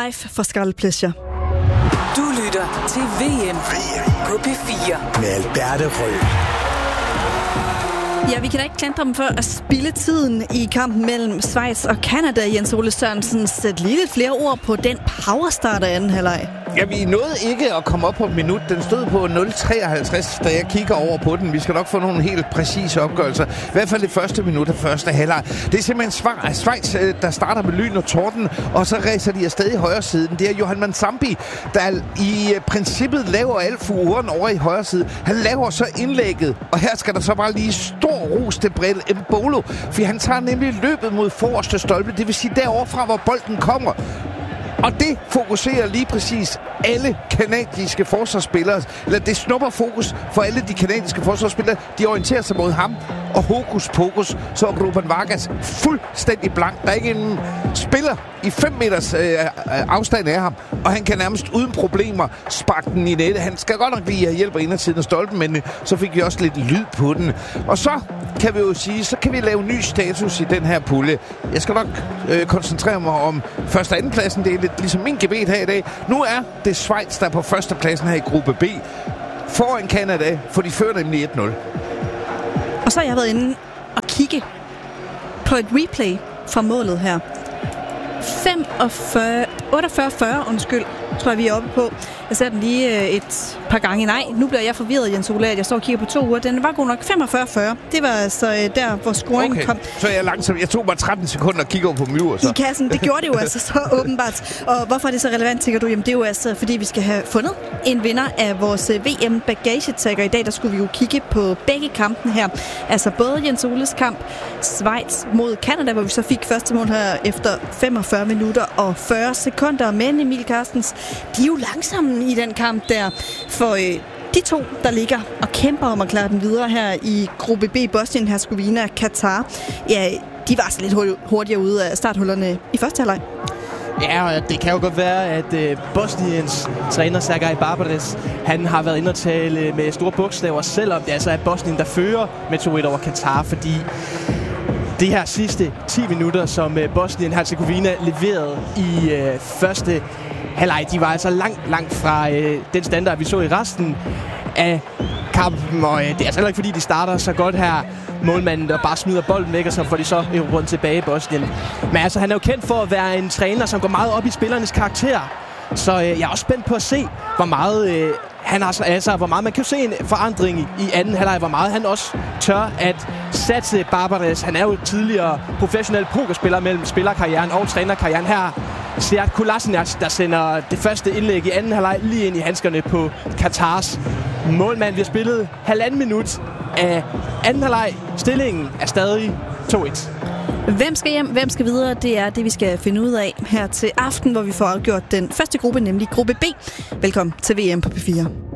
live fra Scarlet Pleasure. Du lytter til VM på P4 med Alberte Rød. Ja, vi kan da ikke klandre dem for at spilde tiden i kampen mellem Schweiz og Canada. Jens Ole Sørensen, sæt lige lidt flere ord på den powerstart af anden halvleg. Ja, vi nåede ikke at komme op på et minut. Den stod på 0,53, da jeg kigger over på den. Vi skal nok få nogle helt præcise opgørelser. I hvert fald det første minut af første halvleg. Det er simpelthen Schweiz, der starter med lyn og torden, og så ræser de afsted i højre siden. Det er Johan Mansambi, der i princippet laver alt furen over i højre side. Han laver så indlægget, og her skal der så bare lige stor ros til Brel Embolo, for han tager nemlig løbet mod forreste stolpe, det vil sige derovre fra, hvor bolden kommer. Og det fokuserer lige præcis alle kanadiske forsvarsspillere, eller det snupper fokus for alle de kanadiske forsvarsspillere. De orienterer sig mod ham, og hokus pokus, så er Ruben Vargas fuldstændig blank. Der er ikke en spiller i 5 meters afstand af ham, og han kan nærmest uden problemer sparke den i nettet. Han skal godt nok lige have hjælp af indersiden af stolpen, men så fik vi også lidt lyd på den. Og så kan vi jo sige, så kan vi lave ny status i den her pulje. Jeg skal nok koncentrere mig om første og anden pladsen. Det er lidt ligesom min gebet her i dag. Nu er det Schweiz, der er på første pladsen her i gruppe B. Foran Canada, for de fører nemlig 1-0. Og så har jeg været inde og kigge på et replay fra målet her. 48-40, tror jeg, vi er oppe på. Jeg ser den lige et par gange. Nej, nu bliver jeg forvirret, Jens Ole, at jeg står og kigger på 2 uger. Den var god nok 45-40. Det var altså der, hvor scoringen kom. Så er jeg langsom. Jeg tog bare 13 sekunder og kigger over på Mjur. I kassen. Det gjorde det jo altså så åbenbart. Og hvorfor er det så relevant, tænker du? Jamen, det er jo altså, fordi vi skal have fundet en vinder af vores VM-bagagetagger. I dag, der skulle vi jo kigge på begge kampen her. Altså både Jens Oles kamp, Schweiz mod Canada, hvor vi så fik første mål her efter 45 minutter og 40 sekunder. Men Emil Carstens, de er jo langsomme i den kamp der. For de to, der ligger og kæmper om at klare den videre her i gruppe B, Bosnien, Herzegovina, Katar, ja, de var altså lidt hurtigere ude af starthullerne i første halvleg. Ja, og det kan jo godt være, at Bosniens træner Sergej Barbares, han har været inde og tale med store bogstaver, selvom det altså er Bosnien, der fører med 2-1 over Katar, fordi de her sidste 10 minutter, som Bosnien-Herzegovina leverede i første halvleg, de var altså langt fra den standard, vi så i resten af kampen. Og det er altså heller ikke, fordi de starter så godt her. Målmanden, der bare smider bolden væk, og så får de så rundt tilbage i Bosnien. Men altså, han er jo kendt for at være en træner, som går meget op i spillernes karakter. Så jeg er også spændt på at se, hvor meget hvor meget man kan se en forandring i anden halvleg, hvor meget han også tør at satse Barbares. Han er jo tidligere professionel pokerspiller mellem spillerkarrieren og trænerkarrieren. Her Sead Kolasinac, der sender det første indlæg i anden halvleg lige ind i handskerne på Katars målmand. Vi har spillet 1,5 minut af anden halvleg. Stillingen er stadig 2-1. Hvem skal hjem, hvem skal videre? Det er det, vi skal finde ud af her til aften, hvor vi får afgjort den første gruppe, nemlig gruppe B. Velkommen til VM på P4.